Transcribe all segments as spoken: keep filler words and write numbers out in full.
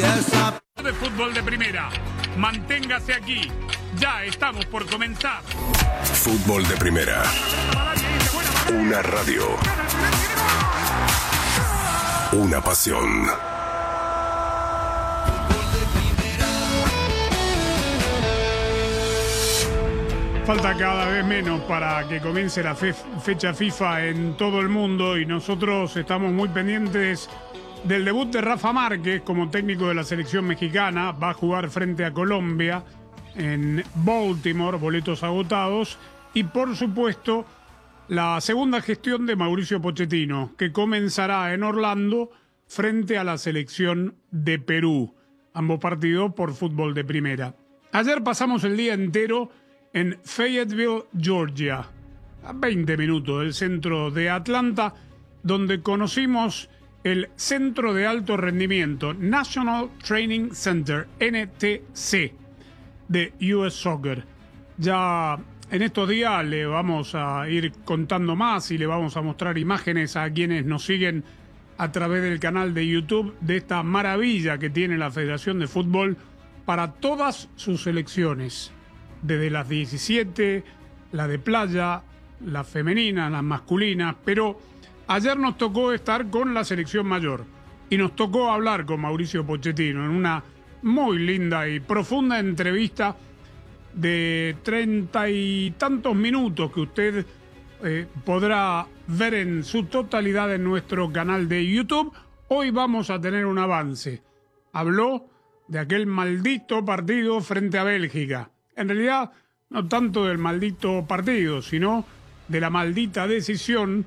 empieza. De fútbol de primera. Manténgase aquí. Ya estamos por comenzar. Fútbol de primera. Una radio. Una pasión. Falta cada vez menos para que comience la fe fecha FIFA en todo el mundo y nosotros estamos muy pendientes del debut de Rafa Márquez como técnico de la selección mexicana. Va a jugar frente a Colombia en Baltimore, boletos agotados. Y por supuesto, la segunda gestión de Mauricio Pochettino, que comenzará en Orlando frente a la selección de Perú. Ambos partidos por fútbol de primera. Ayer pasamos el día entero en Fayetteville, Georgia, a veinte minutos del centro de Atlanta, donde conocimos el Centro de Alto Rendimiento, National Training Center, N T C, de U S Soccer. Ya en estos días le vamos a ir contando más y le vamos a mostrar imágenes a quienes nos siguen a través del canal de YouTube de esta maravilla que tiene la Federación de Fútbol para todas sus selecciones. Desde las diecisiete, la de playa, la femenina, las masculinas, pero ayer nos tocó estar con la selección mayor y nos tocó hablar con Mauricio Pochettino en una muy linda y profunda entrevista de treinta y tantos minutos que usted eh, podrá ver en su totalidad en nuestro canal de YouTube. Hoy vamos a tener un avance. Habló de aquel maldito partido frente a Bélgica. En realidad, no tanto del maldito partido, sino de la maldita decisión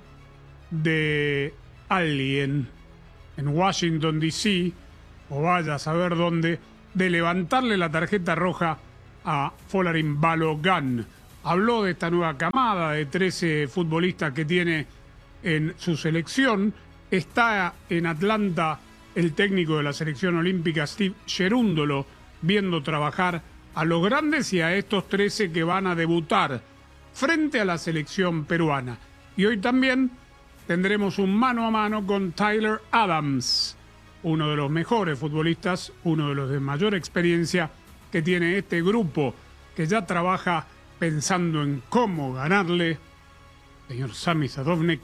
de alguien en Washington, D C, o vaya a saber dónde, de levantarle la tarjeta roja a Folarin Balogun. Habló de esta nueva camada de trece futbolistas que tiene en su selección. Está en Atlanta el técnico de la selección olímpica, Steve Cherundolo, viendo trabajar a los grandes y a estos trece que van a debutar frente a la selección peruana. Y hoy también tendremos un mano a mano con Tyler Adams, uno de los mejores futbolistas, uno de los de mayor experiencia que tiene este grupo, que ya trabaja pensando en cómo ganarle, señor Sami Sadovnik,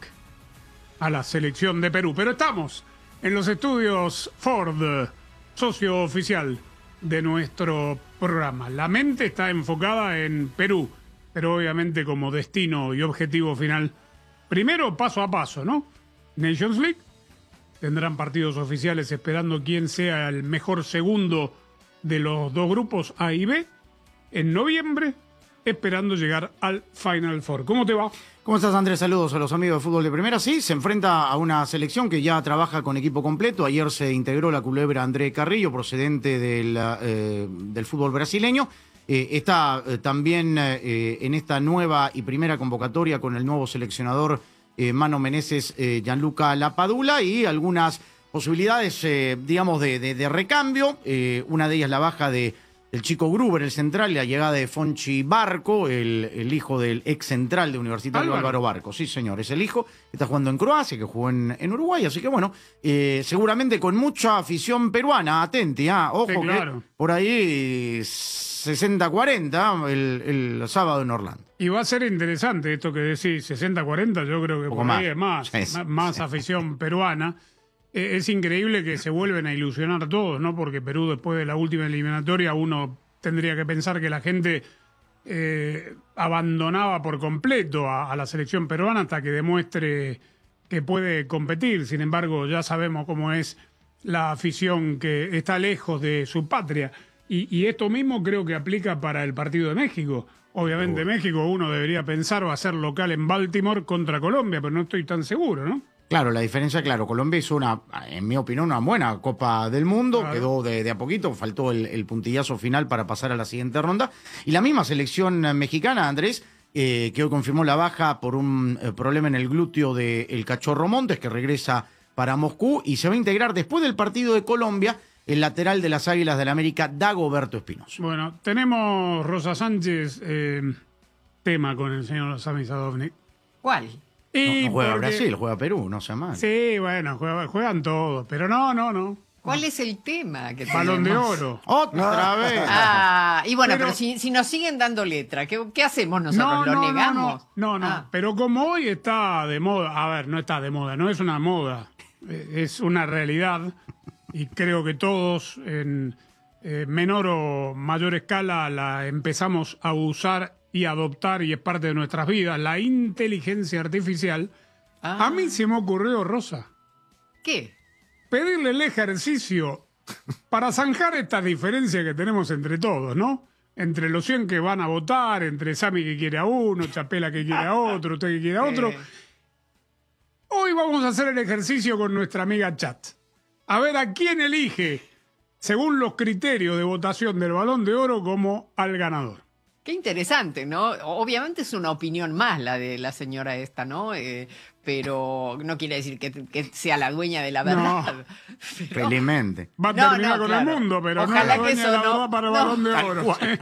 a la selección de Perú. Pero estamos en los estudios Ford, socio oficial de nuestro programa. La mente está enfocada en Perú, pero obviamente como destino y objetivo final, primero paso a paso, ¿no? Nations League, tendrán partidos oficiales esperando quién sea el mejor segundo de los dos grupos A y B, en noviembre, esperando llegar al Final Four. ¿Cómo te va? ¿Cómo estás, Andrés? Saludos a los amigos de Fútbol de Primera. Sí, se enfrenta a una selección que ya trabaja con equipo completo. Ayer se integró la culebra André Carrillo, procedente del, eh, del fútbol brasileño. Eh, está eh, también eh, en esta nueva y primera convocatoria con el nuevo seleccionador eh, Mano Menezes, eh, Gianluca Lapadula, y algunas posibilidades, eh, digamos, de, de, de recambio. Eh, una de ellas la baja de el chico Gruber, el central, y la llegada de Fonchi Barco, el, el hijo del ex central de Universitario Álvaro. Álvaro Barco. Sí, señor, es el hijo, está jugando en Croacia, que jugó en, en Uruguay, así que bueno, eh, seguramente con mucha afición peruana, atenti, ah, ojo, sí, claro, que por ahí sesenta cuarenta el, el sábado en Orlando. Y va a ser interesante esto que decís, sesenta cuarenta, yo creo que por más. ahí es más, sí, más, más sí. afición peruana. Es increíble que se vuelven a ilusionar todos, ¿no? Porque Perú, después de la última eliminatoria, uno tendría que pensar que la gente eh, abandonaba por completo a, a la selección peruana hasta que demuestre que puede competir. Sin embargo, ya sabemos cómo es la afición que está lejos de su patria. Y, y esto mismo creo que aplica para el partido de México. Obviamente, uh. México, uno debería pensar va a ser local en Baltimore contra Colombia, pero no estoy tan seguro, ¿no? Claro, la diferencia, claro, Colombia hizo una, en mi opinión, una buena Copa del Mundo, claro. Quedó de, de a poquito, faltó el, el puntillazo final para pasar a la siguiente ronda. Y la misma selección mexicana, Andrés, eh, que hoy confirmó la baja por un eh, problema en el glúteo del Cachorro Montes, que regresa para Moscú y se va a integrar después del partido de Colombia el lateral de las Águilas del América, Dagoberto Espinosa. Bueno, tenemos, Rosa Sánchez, eh, tema con el señor Sami Sadovnik. ¿Cuál? Y no, no juega porque... Brasil, juega Perú, no sea mal. Sí, bueno, juega, juegan todos, pero no, no, no. ¿Cuál es el tema que Balón de tenemos? Oro. Otra vez. Ah, y bueno, pero, Pero- si, si nos siguen dando letra, ¿qué, qué hacemos nosotros? ¿Lo negamos? No, no, no. Ah. Pero como hoy está de moda, a ver, no está de moda, no es una moda, eh, es una realidad y creo que todos en eh, menor o mayor escala la empezamos a usar y adoptar y es parte de nuestras vidas, la inteligencia artificial. Ah. A mí se me ocurrió, Rosa, ¿Qué? pedirle el ejercicio para zanjar estas diferencias que tenemos entre todos, ¿no? Entre los cien que van a votar, entre Sami que quiere a uno, Chapela que quiere a otro, usted que quiere a otro. Eh. Hoy vamos a hacer el ejercicio con nuestra amiga Chat. A ver a quién elige, según los criterios de votación del Balón de Oro, como al ganador. Qué interesante, ¿no? Obviamente es una opinión más la de la señora esta, ¿no? Eh, pero no quiere decir que, que sea la dueña de la verdad. Pero- Felizmente. Va a No, terminar no, con claro. el mundo, pero Ojalá no que es la dueña eso de la no- verdad para el no. Balón de Tal Oro. cual.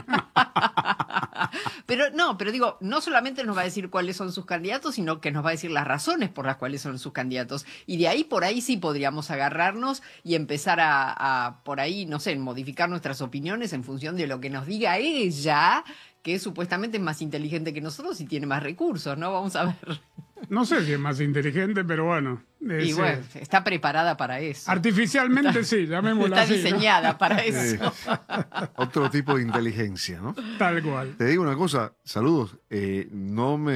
Pero no, pero digo, no solamente nos va a decir cuáles son sus candidatos, sino que nos va a decir las razones por las cuales son sus candidatos. Y de ahí por ahí sí podríamos agarrarnos y empezar a, a por ahí, no sé, modificar nuestras opiniones en función de lo que nos diga ella, que supuestamente es más inteligente que nosotros y tiene más recursos, ¿no? Vamos a ver. No sé si es más inteligente, pero bueno. es, Y bueno, eh, está preparada para eso. artificialmente sí, llamémosla Está así, ¿no? diseñada para eso. Otro tipo de inteligencia, ¿no? Tal cual. Te digo una cosa, saludos, eh, no me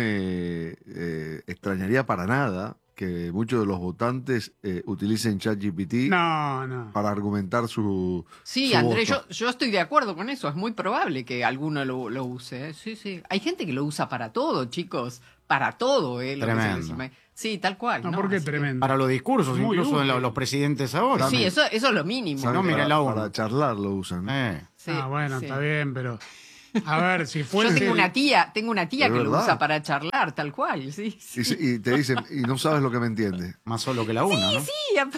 eh, extrañaría para nada que muchos de los votantes eh, utilicen ChatGPT No, no. para argumentar su Sí, su Andrés, yo, voto. yo estoy de acuerdo con eso. Es muy probable que alguno lo, lo use. ¿eh? Sí, sí. Hay gente que lo usa para todo, chicos. Para todo, ¿eh? Lo que se Tremendo. encima. Sí, tal cual. No, ¿no? porque es Así que- tremendo. Para los discursos, Muy incluso de útil. lo- los presidentes ahora. Sí, eso, eso es lo mínimo. ¿Saben? no, mira para, la uno. para charlar lo usan. ¿no? Eh. Sí, ah, bueno, sí. está bien, pero... A ver, si Yo fuese... tengo una tía, tengo una tía ¿Es que lo verdad? usa para charlar, tal cual, sí. sí. Y, se- y te dicen, y no sabes lo que me entiende. Más solo que la una, ¿no? Sí, ap-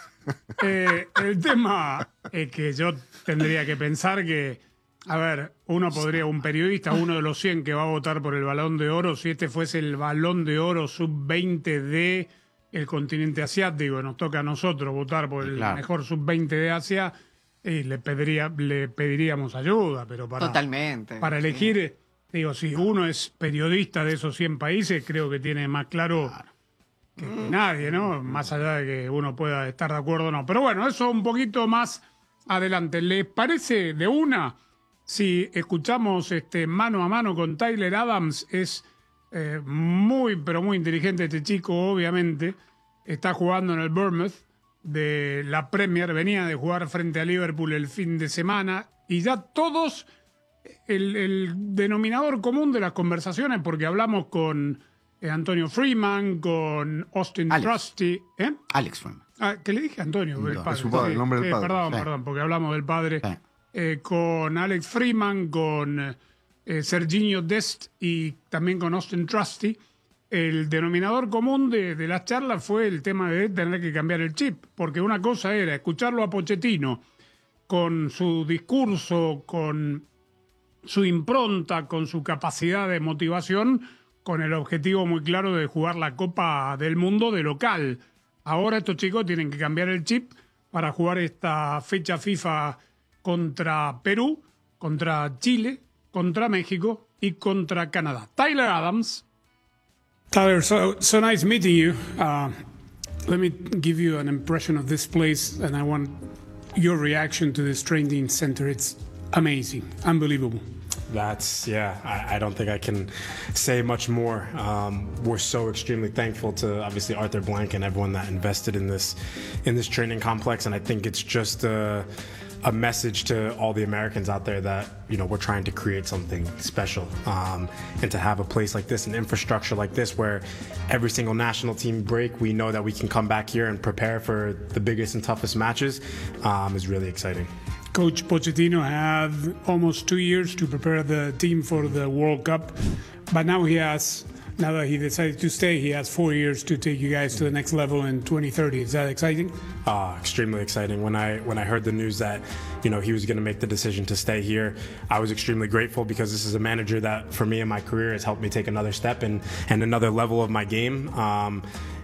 Eh, el tema es que yo tendría que pensar que, a ver, uno podría, un periodista, uno de los cien que va a votar por el Balón de Oro, si este fuese el Balón de Oro sub veinte de el continente asiático, nos toca a nosotros votar por el Claro. mejor sub veinte de Asia, y le, pediría, le pediríamos ayuda, pero para, Totalmente. para sí. elegir, digo, si uno es periodista de esos cien países, creo que tiene más claro que, que nadie, ¿no? Más allá de que uno pueda estar de acuerdo o no. Pero bueno, eso un poquito más adelante. ¿Les parece de una si escuchamos este mano a mano con Tyler Adams? Es eh, muy, pero muy inteligente este chico, obviamente. Está jugando en el Bournemouth de la Premier. Venía de jugar frente a Liverpool el fin de semana. Y ya todos, el, el denominador común de las conversaciones, porque hablamos con eh, Antonio Freeman, con Austin Alex. Trusty. ¿Eh? Alex Freeman. Ah, que le dije a Antonio, el No, padre. es su padre, el nombre del Sí, padre. Perdón, Sí. perdón, porque hablamos del padre. Sí. Eh, con Alex Freeman, con eh, Serginho Dest y también con Austin Trusty. El denominador común de, de las charlas fue el tema de tener que cambiar el chip, porque una cosa era escucharlo a Pochettino con su discurso, con su impronta, con su capacidad de motivación, con el objetivo muy claro de jugar la Copa del Mundo de local. Ahora estos chicos tienen que cambiar el chip para jugar esta fecha FIFA contra Perú, contra Chile, contra México y contra Canadá. Tyler Adams. Tyler, so, so nice meeting you. Uh, let me give you an impression of this place, and I want your reaction to this training center. It's amazing, unbelievable. That's, yeah, I, I don't think I can say much more. Um, we're so extremely thankful to obviously Arthur Blank and everyone that invested in this in this training complex, and I think it's just a, a message to all the Americans out there that, you know, we're trying to create something special, um, and to have a place like this, an infrastructure like this, where every single national team break, we know that we can come back here and prepare for the biggest and toughest matches, um, is really exciting. Coach Pochettino had almost two years to prepare the team for the World Cup, but now he has, now that he decided to stay, he has four years to take you guys to the next level in twenty thirty. Is that exciting? Uh, extremely exciting. When I when I heard the news that, you know, he was going to make the decision to stay here, I was extremely grateful because this is a manager that, for me in my career, has helped me take another step and and another level of my game. Um,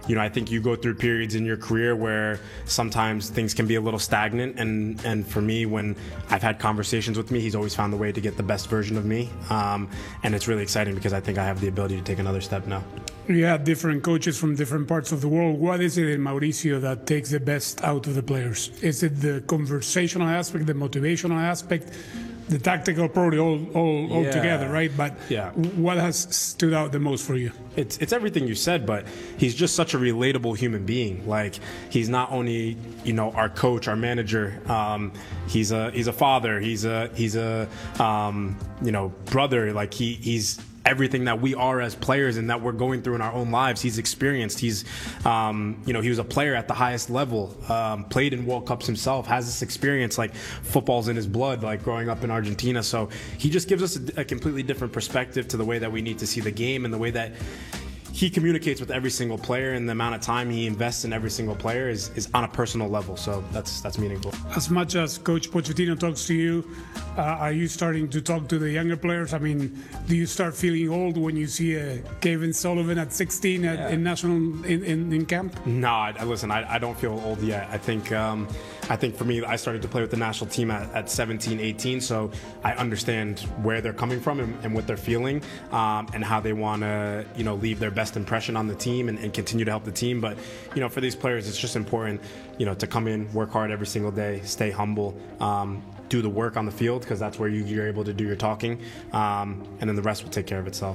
you know, I think you go through periods in your career where sometimes things can be a little stagnant. And, and for me, when I've had conversations with me, he's always found the way to get the best version of me. Um, and it's really exciting because I think I have the ability to take another step now. You have different coaches from different parts of the world. What is it in Mauricio that takes the best out of the players? Is it the conversational aspect, the motivational aspect, the tactical, probably all, all, all Yeah. together, right? But Yeah. what has stood out the most for you? It's it's everything you said, but he's just such a relatable human being. Like, he's not only, you know, our coach, our manager. Um, he's a he's a father. He's a he's a um, you know, brother. Like, he he's everything that we are as players and that we're going through in our own lives. He's experienced. He's, um, you know, he was a player at the highest level, um, played in World Cups himself, has this experience, like football's in his blood, like growing up in Argentina. So he just gives us a, a completely different perspective to the way that we need to see the game and the way that he communicates with every single player, and the amount of time he invests in every single player is, is on a personal level. So that's that's meaningful. As much as Coach Pochettino talks to you, uh, are you starting to talk to the younger players? I mean, do you start feeling old when you see a Kevin Sullivan at sixteen at, Yeah. in national in, in, in camp? No, I, I- listen, I, I don't feel old yet. I think um, I think for me, I started to play with the national team at, at seventeen, eighteen, so I understand where they're coming from and, and what they're feeling, um, and how they want to, you know, leave their best impression on the team and, and continue to help the team. But, you know, for these players, it's just important, you know, to come in, work hard every single day, stay humble, um, do the work on the field, because that's where you, you're able to do your talking, um, and then the rest will take care of itself.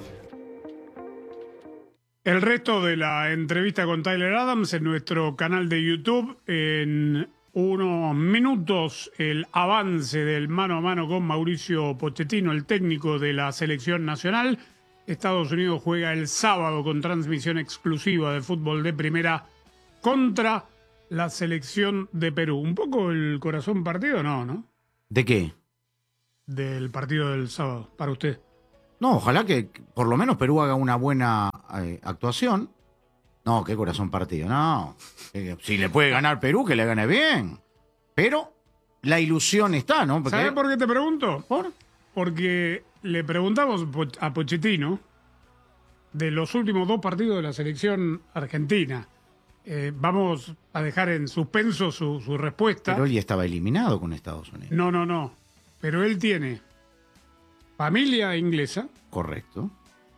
El resto de la entrevista con Tyler Adams en nuestro canal de YouTube. En unos minutos, el avance del mano a mano con Mauricio Pochettino, el técnico de la selección nacional. Estados Unidos juega el sábado con transmisión exclusiva de fútbol de primera contra la selección de Perú. Un poco el corazón partido, no, ¿no? ¿De qué? Del partido del sábado, para usted. No, ojalá que por lo menos Perú haga una buena eh, actuación. No, qué corazón partido, no. Eh, si le puede ganar Perú, que le gane bien. Pero la ilusión está, ¿no? Porque... ¿Sabes por qué te pregunto? ¿Por? Porque le preguntamos a Pochettino de los últimos dos partidos de la selección argentina. Eh, vamos a dejar en suspenso su, su respuesta. Pero él ya estaba eliminado con Estados Unidos. No, no, no. Pero él tiene familia inglesa, Correcto.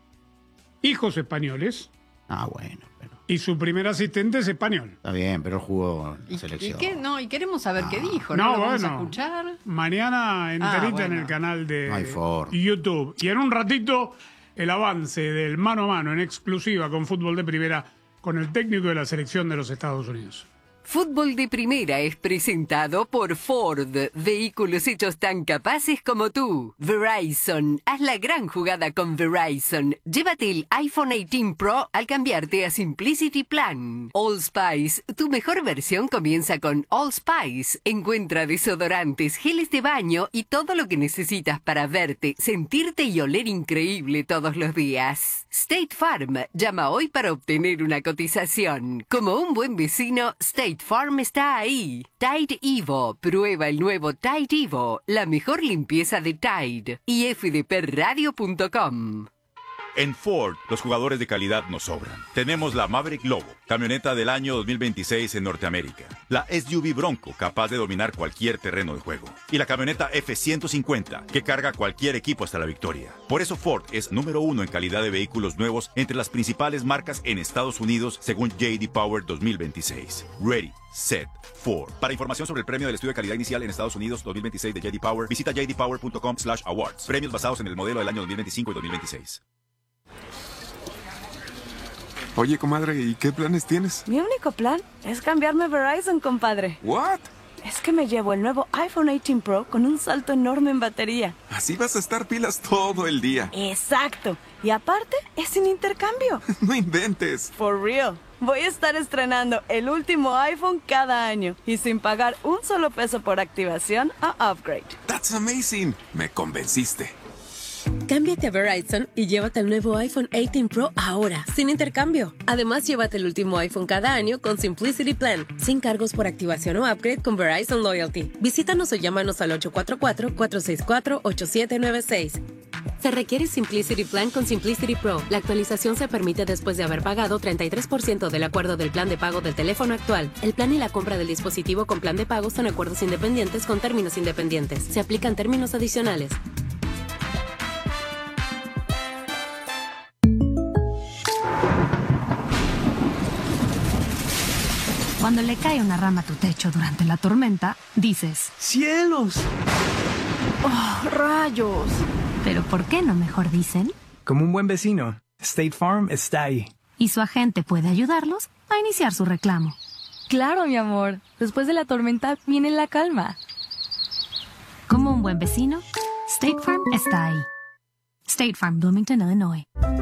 hijos españoles Ah, bueno, pero y su primer asistente es español. está bien, pero él jugó en ¿Y, selección. y qué? No, y queremos saber qué dijo, ¿no? No, ¿Lo vamos a bueno. escuchar? Mañana enterita Ah, bueno. en el canal de No hay forma. YouTube. Y en un ratito, el avance del mano a mano en exclusiva con fútbol de primera con el técnico de la selección de los Estados Unidos. Fútbol de Primera es presentado por Ford, vehículos hechos tan capaces como tú. Verizon, haz la gran jugada con Verizon. Llévate el iPhone dieciocho Pro al cambiarte a Simplicity Plan. Allspice, tu mejor versión comienza con Allspice. Encuentra desodorantes, geles de baño y todo lo que necesitas para verte, sentirte y oler increíble todos los días. State Farm, llama hoy para obtener una cotización. Como un buen vecino, State Farm está ahí. Tide Evo, prueba el nuevo Tide Evo, la mejor limpieza de Tide. y f d p radio punto com. En Ford, los jugadores de calidad nos sobran. Tenemos la Maverick Lobo, camioneta del año dos mil veintiséis en Norteamérica. La S U V Bronco, capaz de dominar cualquier terreno de juego. Y la camioneta F ciento cincuenta, que carga cualquier equipo hasta la victoria. Por eso Ford es número uno en calidad de vehículos nuevos entre las principales marcas en Estados Unidos, según J D Power dos mil veintiséis. Ready, set, Ford. Para información sobre el premio del estudio de calidad inicial en Estados Unidos dos mil veintiséis de J D Power, visita j d power punto com slash awards. Premios basados en el modelo del año dos mil veinticinco y dos mil veintiséis. Oye, comadre, ¿y qué planes tienes? Mi único plan es cambiarme a Verizon, compadre. ¿What? Es que me llevo el nuevo iPhone dieciocho Pro con un salto enorme en batería. Así vas a estar pilas todo el día. Exacto. Y aparte, es sin intercambio. No inventes. For real. Voy a estar estrenando el último iPhone cada año y sin pagar un solo peso por activación o upgrade. That's amazing. Me convenciste. Cámbiate a Verizon y llévate el nuevo iPhone dieciocho Pro ahora, sin intercambio. Además, llévate el último iPhone cada año con Simplicity Plan, sin cargos por activación o upgrade con Verizon Loyalty. Visítanos o llámanos al ocho cuatro cuatro, cuatro seis cuatro, ocho siete nueve seis. Se requiere Simplicity Plan con Simplicity Pro. La actualización se permite después de haber pagado treinta y tres por ciento del acuerdo del plan de pago del teléfono actual. El plan y la compra del dispositivo con plan de pago son acuerdos independientes con términos independientes. Se aplican términos adicionales. Cuando le cae una rama a tu techo durante la tormenta, dices: ¡cielos! ¡Oh, rayos! Pero ¿por qué no mejor dicen? Como un buen vecino, State Farm está ahí. Y su agente puede ayudarlos a iniciar su reclamo. Claro, mi amor. Después de la tormenta viene la calma. Como un buen vecino, State Farm está ahí. State Farm, Bloomington, Illinois.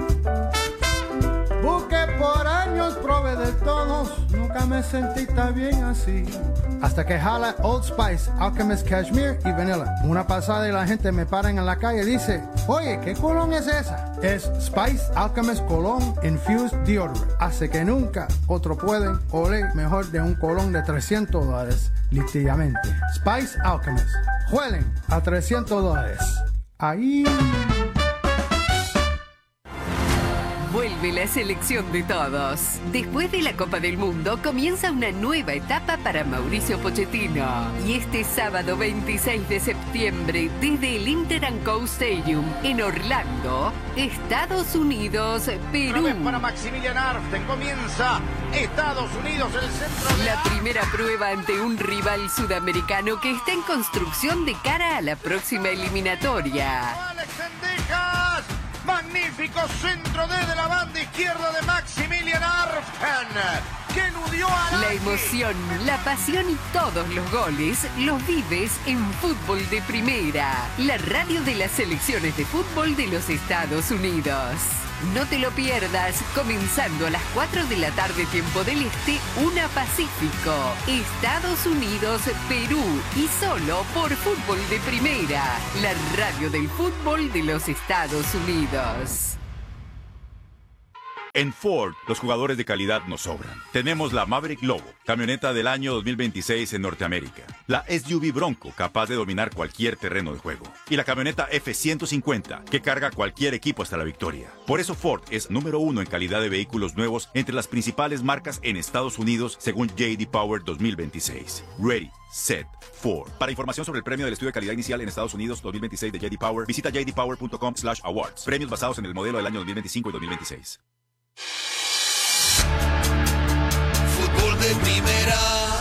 Busqué por años, probé de todos, nunca me sentí tan bien así. Hasta que jala Old Spice, Alchemist Cashmere y Vanilla. Una pasada y la gente me para en la calle y dice: oye, ¿qué colón es esa? Es Spice Alchemist Cologne Infused Deodorant. Hace que nunca otro pueden oler mejor de un colón de trescientos dólares, literalmente. Spice Alchemist. Huelen a trescientos dólares. Ahí... Vuelve la selección de todos. Después de la Copa del Mundo comienza una nueva etapa para Mauricio Pochettino. Y este sábado veintiséis de septiembre, desde el Inter and Co Stadium en Orlando, Estados Unidos, Perú. Una vez para Maximilian Arften, comienza Estados Unidos, el centro de... La primera prueba ante un rival sudamericano que está en construcción de cara a la próxima eliminatoria. Alex Sendejas. Magnífico centro desde la banda izquierda de Maximilian Arften, que eludió a la emoción, la pasión y todos los goles los vives en Fútbol de Primera, la radio de las selecciones de fútbol de los Estados Unidos. No te lo pierdas, comenzando a las cuatro de la tarde tiempo del Este, una Pacífico, Estados Unidos, Perú, y solo por Fútbol de Primera, la radio del fútbol de los Estados Unidos. En Ford, los jugadores de calidad nos sobran. Tenemos la Maverick Lobo, camioneta del año dos mil veintiséis en Norteamérica. La S U V Bronco, capaz de dominar cualquier terreno de juego. Y la camioneta F ciento cincuenta, que carga cualquier equipo hasta la victoria. Por eso Ford es número uno en calidad de vehículos nuevos entre las principales marcas en Estados Unidos, según J D Power dos mil veintiséis. Ready, set, Ford. Para información sobre el premio del estudio de calidad inicial en Estados Unidos dos mil veintiséis de J D Power, visita j d power punto com slash awards. Premios basados en el modelo del año dos mil veinticinco y dos mil veintiséis. Fútbol de Primera.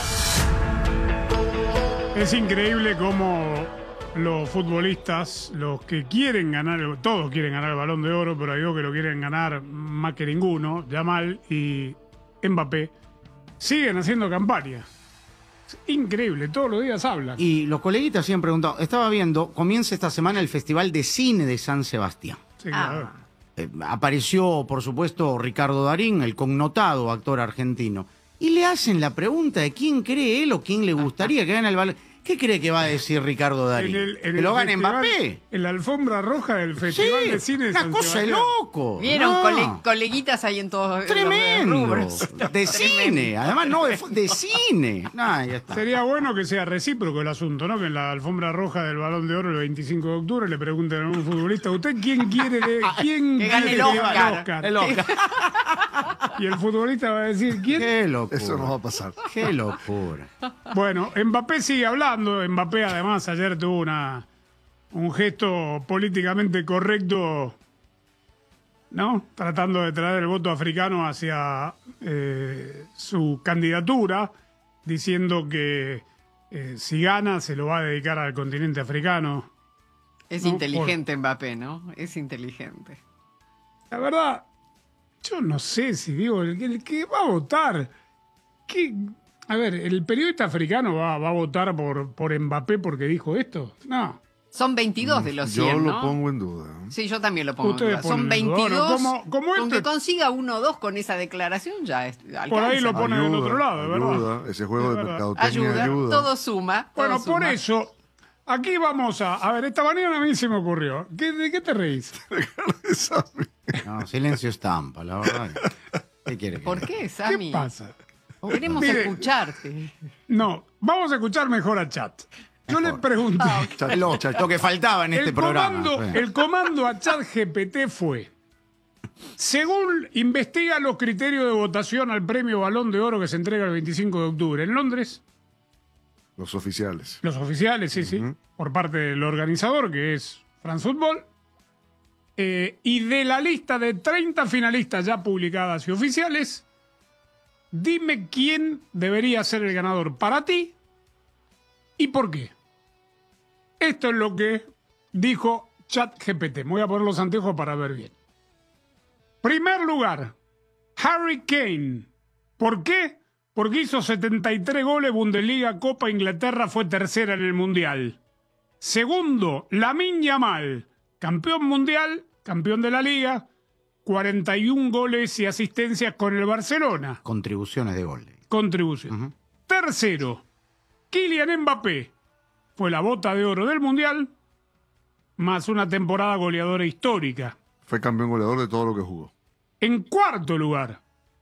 Es increíble cómo los futbolistas, los que quieren ganar, todos quieren ganar el Balón de Oro, pero hay dos que lo quieren ganar más que ninguno, Yamal y Mbappé, siguen haciendo campaña. Es increíble, todos los días hablan. Y los coleguitas siempre han preguntado, estaba viendo, comienza esta semana el Festival de Cine de San Sebastián. Sí, claro. Ah. Eh, apareció, por supuesto, Ricardo Darín, el connotado actor argentino. Y le hacen la pregunta de quién cree él o quién le gustaría que gane el balón. ¿Qué cree que va a decir Ricardo Darín? En el, en ¿Que el lo gane festival, Mbappé? En la alfombra roja del Festival Sí, de Cine de una San cosa de Sebastián. loco. Vieron No. cole- coleguitas ahí en todos Tremendo. los rubros. De cine, además no de, fu- de cine. No, ya está. Sería bueno que sea recíproco el asunto, ¿no? Que en la alfombra roja del Balón de Oro el veinticinco de octubre le pregunten a un futbolista, ¿usted quién quiere de, quién Que gane quiere el que gane Oscar. El Oscar. Y el futbolista va a decir, ¿quién? Qué locura. Eso no va a pasar. Qué locura. Bueno, Mbappé sigue hablando. Mbappé además ayer tuvo una, un gesto políticamente correcto, ¿no? Tratando de traer el voto africano hacia eh, su candidatura, diciendo que eh, si gana se lo va a dedicar al continente africano. Es ¿no? inteligente Mbappé, ¿no? Es inteligente. La verdad, yo no sé si digo, el, el que va a votar, ¿qué? A ver, ¿el periodista africano va, va a votar por, por Mbappé porque dijo esto? No. Son veintidós de los Yo cien, lo ¿no? pongo en duda. Sí, yo también lo pongo en Ustedes duda. Son ponen en duda. veintidós. Como- como Con este- que consiga uno o dos con esa declaración ya es, alcanza. Por ahí lo ponen del Ayuda, otro lado, es verdad. ayuda. Ese juego Es de verdad. mercadotecnia Ayuda, ayuda. todo suma. todo Bueno, por suma. eso, aquí vamos a... A ver, esta mañana a mí se me ocurrió. ¿Qué, ¿De qué te reís? No, silencio estampa, la verdad. ¿Qué quiere que ¿Por diga? qué, Sammy? ¿Qué pasa? Queremos Mire, escucharte. No, vamos a escuchar mejor a Chat. Yo le pregunté. Lo, lo que faltaba en el este comando, programa. El comando a ChatGPT fue: según investiga los criterios de votación al premio Balón de Oro que se entrega el veinticinco de octubre en Londres, Los oficiales. los oficiales, sí, sí, por parte del organizador, que es France Football, eh, y de la lista de treinta finalistas ya publicadas y oficiales, dime quién debería ser el ganador para ti y por qué. Esto es lo que dijo ChatGPT. Me voy a poner los anteojos para ver bien. Primer lugar, Harry Kane. ¿Por qué? Porque hizo setenta y tres goles, Bundesliga, Copa Inglaterra, fue tercera en el Mundial. Segundo, Lamine Yamal, campeón mundial, campeón de la Liga, cuarenta y un goles y asistencias con el Barcelona. Contribuciones de gol. Contribución. Uh-huh. Tercero, Kylian Mbappé, fue la bota de oro del Mundial, más una temporada goleadora histórica. Fue campeón goleador de todo lo que jugó. En cuarto lugar,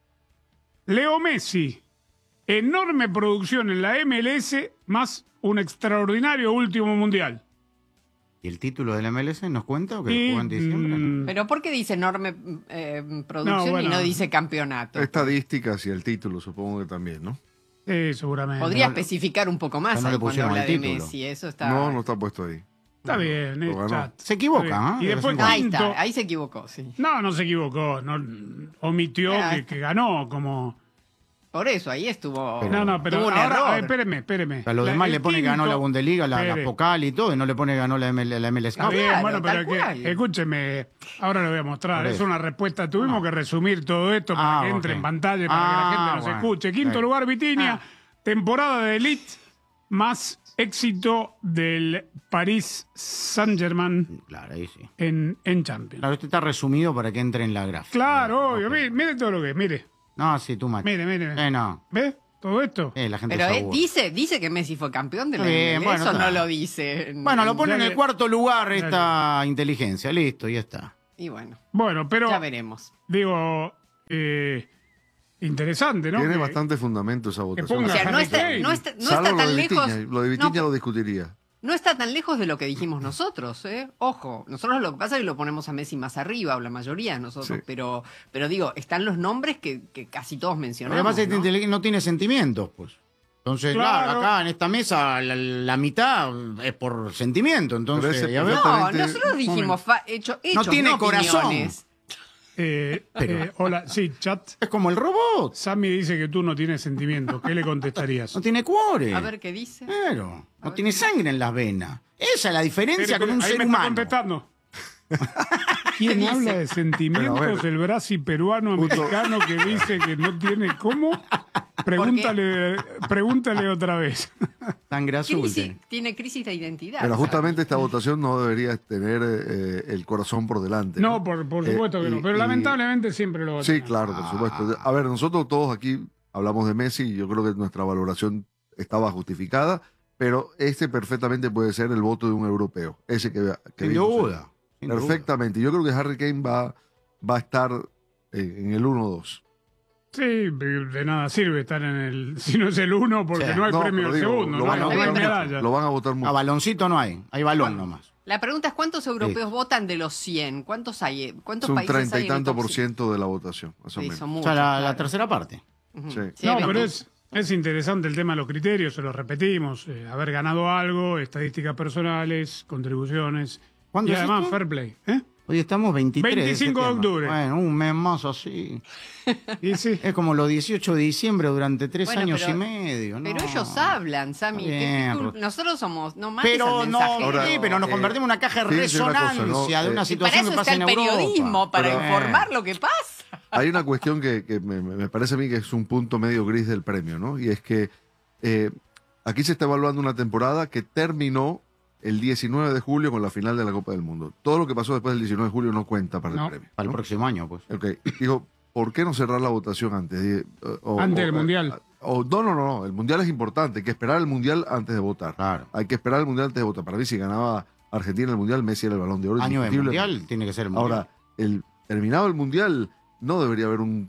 Leo Messi, enorme producción en la M L S, más un extraordinario último mundial. ¿Y el título de la M L S nos cuenta o que Y, jugó en diciembre? ¿no? Pero ¿por qué dice enorme eh, producción No, bueno. y no dice campeonato? Estadísticas y el título, supongo que también, ¿no? Sí, seguramente. Podría No, especificar un poco más no le ahí cuando pusieron habla el de título. Messi. Eso está... No, no está puesto ahí. Está bien, Lo eh, ganó. chat. Se equivoca, Está bien. ¿ah? Y De después vez en Ahí quinto. está, ahí se equivocó, sí. No, no se equivocó. No, omitió Ah. que, que ganó como... Por eso, ahí estuvo... Pero- No, no, pero tuvo un ahora, error. a ver, espéreme, espéreme. A los La- demás el le pone que ganó quinto- la Bundesliga, la, la Espere. Pokal y todo, y no le pone que ganó la, M L, la M L S. Está bien, Claro, bueno, tal pero que, cual. escúcheme, ahora lo voy a mostrar. Por Es eso. una respuesta. Tuvimos que resumir todo esto para Ah, que entre ok. en pantalla, para que la Ah, gente nos bueno. escuche. Quinto Ok. lugar, Vitinha. Ah. Temporada de Elite, más éxito del Paris Saint-Germain Claro, ahí sí. en, en Champions. Claro, esto está resumido para que entre en la gráfica. Claro, obvio. Ok. Mire, mire todo lo que es, mire. No, sí, tú macho. Mire, mire. Eh, no. ¿Ves? Todo esto. Eh, la gente Pero se eh, aburre. dice, dice que Messi fue campeón de la Bien, M L S, bueno, eso no claro. lo dice. Bueno, lo pone en Ya el le- cuarto lugar Ya esta inteligencia. Listo, ya está. Y bueno, Bueno, pero ya veremos. digo, eh, interesante, ¿no? Tiene Que- bastante fundamento esa votación. ponga O sea, no Harry está, Kane. no está, no Salvo está lo tan de lejos. Vitinha, Lo de no, Vitinha lo discutiría. no está tan lejos de lo que dijimos nosotros, ¿eh? Ojo, nosotros lo que pasa es que lo ponemos a Messi más arriba, o la mayoría de nosotros, Sí. pero, pero digo, están los nombres que, que casi todos Lo mencionamos. que pasa es que ¿no? inteligencia no tiene sentimientos, pues. Entonces, claro, Claro. acá en esta mesa la, la mitad es por sentimiento. Entonces, Pero ese ya ves. No, Exactamente. nosotros dijimos fa- hecho, hechos, tiene corazón. opiniones. Eh, Pero- eh, hola, sí, chat. Es como el robot. Sammy dice que tú no tienes sentimientos. ¿Qué le contestarías? No tiene cuore. A ver qué dice. Claro. No tiene sangre en las venas. Esa es la diferencia Espere, con un ahí ser me está humano. contestando. ¿Quién habla de sentimientos? Pero a ver. El Brasi peruano americano que dice que no tiene cómo. Pregúntale, pregúntale otra vez. Sangre azul. Crisis- tiene crisis de identidad. Pero ¿sabes? justamente esta votación no debería tener eh, el corazón por delante. No, por, por Eh, supuesto que no. y- Pero y- lamentablemente siempre lo va a Sí, tener. claro, por supuesto. A ver, nosotros todos aquí hablamos de Messi y yo creo que nuestra valoración estaba justificada, pero este perfectamente puede ser el voto de un europeo. Ese que, que Sin vimos ahí. duda. sin duda. Perfectamente. Yo creo que Harry Kane va, va a estar eh, en el uno dos. Sí, de nada sirve estar en el. Si no es el uno, porque Sí. no hay No, premio pero al digo, segundo, lo no, van a no hay votar mucho. medalla. Lo van a votar A mucho. baloncito no hay. Hay balón nomás. La pregunta es: ¿cuántos europeos votan de los cien? ¿Cuántos hay? ¿Cuántos Es un países treinta hay y en el tanto top por cien? ciento de la votación, más o Sí, menos. son O muchos. sea, la, la claro. tercera parte. Ujú. Sí. Sí, No, hay pero veinte. es, es interesante el tema de los criterios, se los repetimos. eh, haber ganado algo, estadísticas personales, contribuciones. ¿Cuándo Y es además, esto? fair play. ¿eh? Hoy estamos veintitrés. de veinticinco de septiembre. octubre. Bueno, un mes más así. Y sí. Es como los dieciocho de diciembre durante tres Bueno, años pero- y medio. ¿no? Pero ellos hablan, Sammy. Está ¿qué- qué bien, culpa? pero- Nosotros somos no más que Pero ser no, mensajeros. Ahora, sí, pero nos eh, convertimos en una caja de fíjense una cosa, resonancia ¿no? de una Eh, Y para situación eso que pasa está en el Europa. periodismo, para Pero- informar lo que pasa. Hay una cuestión que, que me, me parece a mí que es un punto medio gris del premio, ¿no? Y es que eh, aquí se está evaluando una temporada que terminó el diecinueve de julio con la final de la Copa del Mundo. Todo lo que pasó después del diecinueve de julio no cuenta para No. el premio. Para el ¿no? próximo año, pues. Ok, digo, ¿por qué no cerrar la votación antes? Di- o- Antes o- del Mundial. O, no, no, no, no, el Mundial es importante, hay que esperar el Mundial antes de votar. Claro. Hay que esperar el Mundial antes de votar. Para mí, si ganaba Argentina el Mundial, Messi era el Balón de Oro. Año de indiscutible. mundial, tiene que ser el mundial. Ahora, el, terminado el Mundial, no debería haber un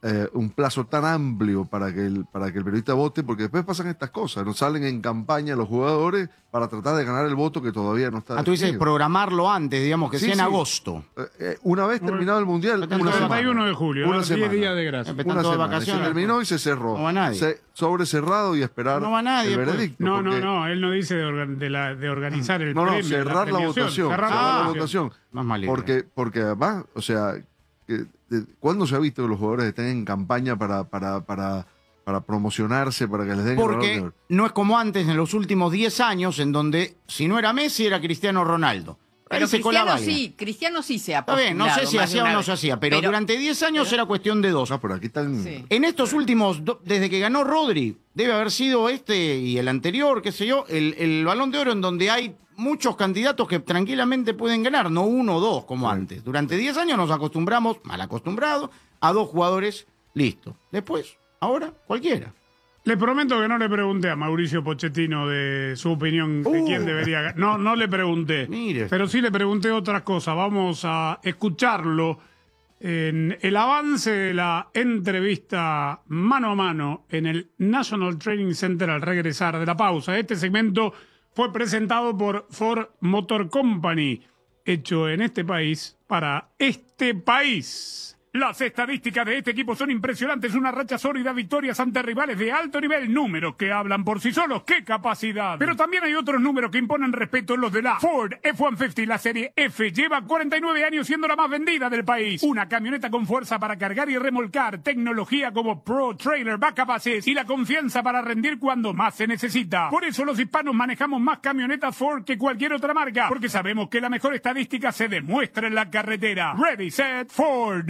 eh, un plazo tan amplio para que, el, para que el periodista vote, porque después pasan estas cosas, no salen en campaña los jugadores para tratar de ganar el voto que todavía no está Ah, tú dices definido. programarlo antes, digamos, que Sí, sea en sí. agosto. Eh, eh, una vez terminado el Mundial, El una treinta y semana. uno de julio, Una ¿no? semana. diez días de gracia. Están Una todos de semana. vacaciones. Se terminó y se cerró. No va nadie. Se, sobre cerrado y esperar No va nadie, el pues. veredicto. No, no, porque- no, él no dice de, organ- de, la, de organizar el No, no, premio, cerrar la, premiación, votación. cerrar Cerrar la la votación. votación. Más mal idea. Porque, porque además, o sea, que, de- ¿cuándo se ha visto que los jugadores estén en campaña para, para, para, para promocionarse, para que les den el Balón de Porque Oro? no es como antes en los últimos diez años, en donde si no era Messi, era Cristiano Ronaldo. Pero Ahí se colaba Cristiano alguien. sí, Cristiano sí se ha Está bien, no sé postulado si más de hacía o una no vez. se hacía, pero, durante diez años era cuestión de dos. No, pero aquí están... Sí. En estos últimos, do- desde que ganó Rodri, debe haber sido este y el anterior, qué sé yo, el, el Balón de Oro en donde hay muchos candidatos que tranquilamente pueden ganar, no uno o dos como antes. Durante diez años nos acostumbramos, mal acostumbrados, a dos jugadores, listo. Después, ahora, cualquiera. Les prometo que no le pregunté a Mauricio Pochettino de su opinión de Uh. quién debería ganar. No, no le pregunté. Mire. Pero sí le pregunté otras cosas. Vamos a escucharlo en el avance de la entrevista mano a mano en el National Training Center al regresar de la pausa. Este segmento fue presentado por Ford Motor Company, hecho en este país para este país. Las estadísticas de este equipo son impresionantes, una racha sólida, victorias ante rivales de alto nivel, números que hablan por sí solos, ¡qué capacidad! Pero también hay otros números que imponen respeto, los de la Ford F ciento cincuenta, la serie F, lleva cuarenta y nueve años siendo la más vendida del país. Una camioneta con fuerza para cargar y remolcar, tecnología como Pro Trailer Backup Assist y la confianza para rendir cuando más se necesita. Por eso los hispanos manejamos más camionetas Ford que cualquier otra marca, porque sabemos que la mejor estadística se demuestra en la carretera. Ready, set, Ford.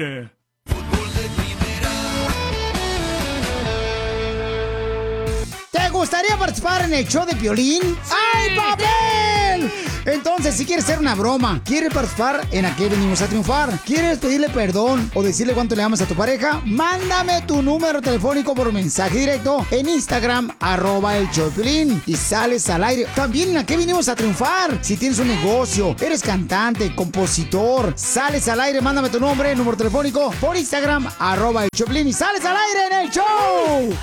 ¿Te gustaría participar en el show de Piolín? ¡Ay, papel! Entonces, si quieres hacer una broma, quieres participar en ¿A qué venimos a triunfar? ¿Quieres pedirle perdón o decirle cuánto le amas a tu pareja? Mándame tu número telefónico por mensaje directo en Instagram, arroba el show de Piolín, y sales al aire. También en ¿A qué venimos a triunfar? Si tienes un negocio, eres cantante, compositor, sales al aire, mándame tu nombre, número telefónico por Instagram, arroba el show de Piolín, y sales al aire en el show.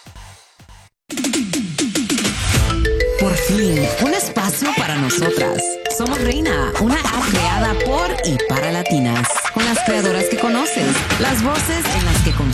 Por fin, un espacio para nosotras. Somos Reina, una app creada por y para latinas. Con las creadoras que conoces, las voces en las que confías.